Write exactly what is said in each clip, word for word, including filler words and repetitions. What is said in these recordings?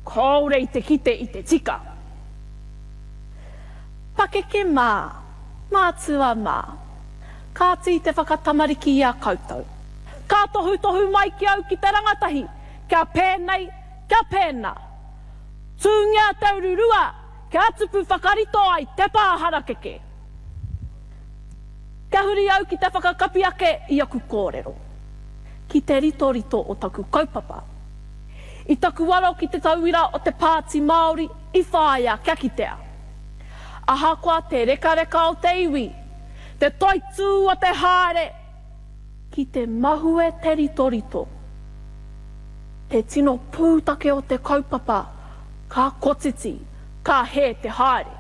Kōrei te kite i te tika. Pakeke mā, mātua mā, kāti te whakatamariki i a koutou. Kā tohu tohu mai ki au ki te rangatahi, kia pēnei, kia pēnā. Tūngia taururua, kia atupu whakarito ai te pāhara keke. Kia huri au ki te whakakapi ake i aku kōrero. Ki te rito rito o taku kaupapa. I taku waro ki te tauira o te Pāti Māori i whāia kia kitea. Ahakoa te reka reka o te iwi, te toitū o te haere, ki te mahue te rito rito. Te tino pūtake o te kaupapa, ka kotiti, ka he te haere.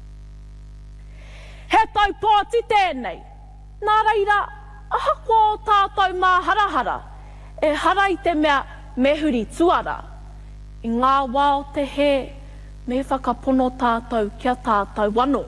He tau pōti tēnei, nā reira, ahakoa o tātou mā harahara, e harai te mea mehuri tuara, i ngā wā o te he, me whakapono tātou kia tātou wano.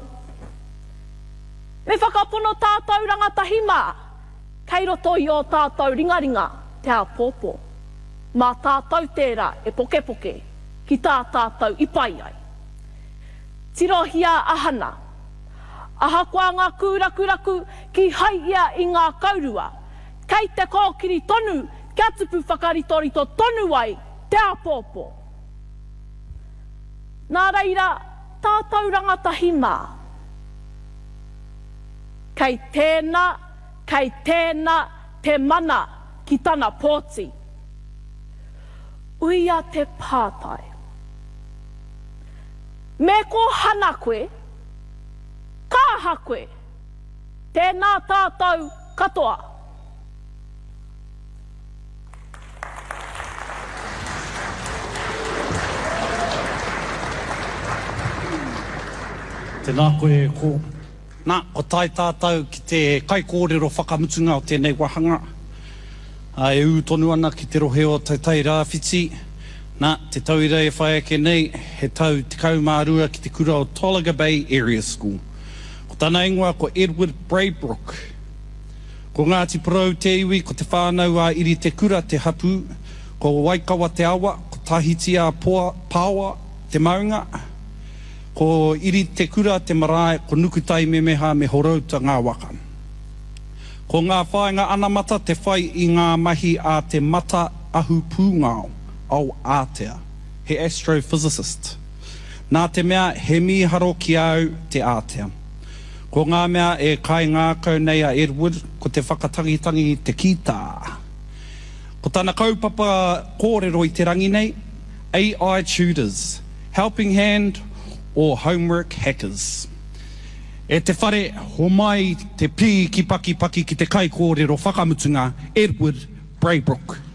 Me whakapono tātou rangatahi mā, kei roto i o tātou ringaringa te apōpō. Mā tātou tērā e poke poke, ki tā tātou ipai ai. Tirohia ahana, ahakoa ngā kūrakuraku ki hai ia i ngā kaurua, kei te kōkiri tonu, kia tupu whakaritorito tonu ai te apōpō. Nā reira, tātou rangatahi mā. Kei tēnā, kei tēnā te mana ki tana pōti. Uia te pātai. Me ko hana koe, kāha koe, tēnā tātou katoa. Tēnā koe ko. Nā, ko tai tātou ki te kai kōrero whakamutunga o tēnei wahanga. A e u tonu ana ki te rohe o tautai rāwhiti. Nā, te tauira e whai ake nei, he tau te kaumārua ki te kura o Tolaga Bay Area School. Ko tāna ingoa ko Edward Braybrook. Ko Ngāti Porou te iwi, ko te whānau a iri te kura te hapu, ko Waikawa te awa, ko Tahiti a Pāwa te maunga, ko iri te kura te marae, ko nukutai me meha me horauta ngā waka. Ko ngā whaenga anamata te whai i ngā mahi a te mata ahu pūngao au Ātea, he astrophysicist. Nā te mea he miharo ki au te Ātea. Ko ngā mea e kai ngākau nei a Edward, ko te whakatangitangi te kita. Ko tāna kaupapa kōrero i te rangi nei, A I tutors, helping hand, or homework hackers. E te whare, ho mai te pī ki paki paki ki te kai kōrero whakamutunga, Edward Braybrook.